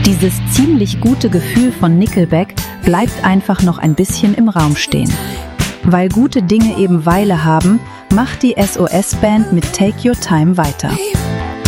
Dieses ziemlich gute Gefühl von Nickelback bleibt einfach noch ein bisschen im Raum stehen. Weil gute Dinge eben Weile haben, macht die SOS-Band mit Take Your Time weiter.